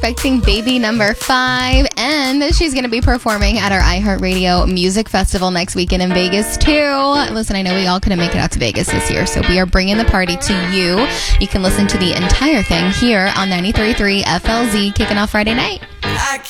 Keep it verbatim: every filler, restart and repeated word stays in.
Expecting baby number five, and she's going to be performing at our iHeartRadio Music Festival next weekend in Vegas too. Listen, I know we all couldn't make it out to Vegas this year, so we are bringing the party to you. You can listen to the entire thing here on ninety-three point three F L Z, kicking off Friday night.